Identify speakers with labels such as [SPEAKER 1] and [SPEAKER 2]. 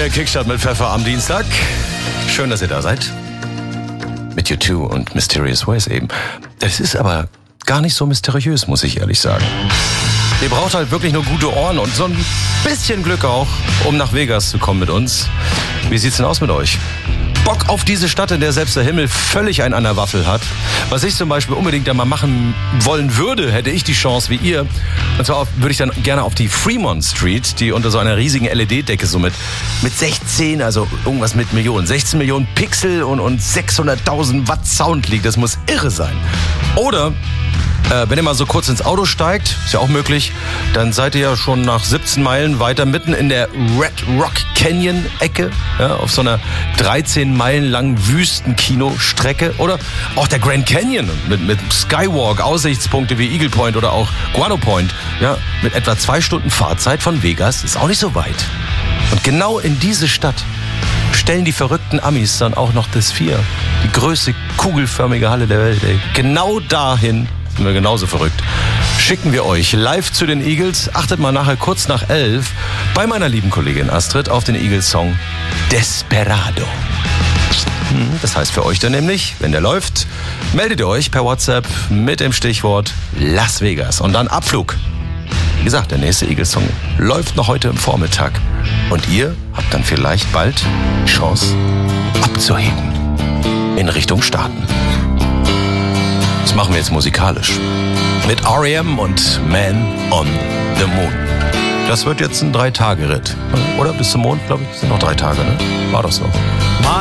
[SPEAKER 1] neue Kickstart mit Pfeffer am Dienstag. Schön, dass ihr da seid. Mit U2 und Mysterious Ways eben. Das ist aber gar nicht so mysteriös, muss ich ehrlich sagen. Ihr braucht halt wirklich nur gute Ohren und so ein bisschen Glück auch, um nach Vegas zu kommen mit uns. Wie sieht's denn aus mit euch? Bock auf diese Stadt, in der selbst der Himmel völlig einen an der Waffel hat. Was ich zum Beispiel unbedingt einmal machen wollen würde, hätte ich die Chance wie ihr. Und zwar würde ich dann gerne auf die Fremont Street, die unter so einer riesigen LED-Decke so mit 16, also irgendwas mit Millionen, 16 Millionen Pixel und 600.000 Watt Sound liegt. Das muss irre sein. Oder wenn ihr mal so kurz ins Auto steigt, ist ja auch möglich, dann seid ihr ja schon nach 17 Meilen weiter mitten in der Red Rock Canyon Ecke, ja, auf so einer 13 Meilen langen Wüstenkinostrecke. Oder auch der Grand Canyon mit Skywalk, Aussichtspunkte wie Eagle Point oder auch Guano Point, ja, mit etwa 2 Stunden Fahrzeit von Vegas, ist auch nicht so weit. Und genau in diese Stadt stellen die verrückten Amis dann auch noch das Sphere, die größte kugelförmige Halle der Welt. Ey. Genau dahin sind wir genauso verrückt. Schicken wir euch live zu den Eagles. Achtet mal nachher kurz nach 11 bei meiner lieben Kollegin Astrid auf den Eagles-Song Desperado. Das heißt für euch dann nämlich, wenn der läuft, meldet ihr euch per WhatsApp mit dem Stichwort Las Vegas und dann Abflug. Wie gesagt, der nächste Eagles-Song läuft noch heute im Vormittag. Und ihr habt dann vielleicht bald die Chance abzuheben in Richtung Staaten. Das machen wir jetzt musikalisch. Mit R.E.M. und Man on the Moon. Das wird jetzt ein 3-Tage-Ritt. Oder bis zum Mond, glaube ich, sind noch 3 Tage, ne? War das so.